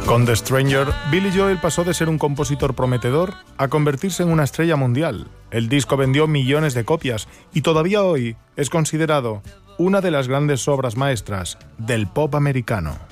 Con The Stranger, Billy Joel pasó de ser un compositor prometedor a convertirse en una estrella mundial. El disco vendió millones de copias y todavía hoy es considerado una de las grandes obras maestras del pop americano.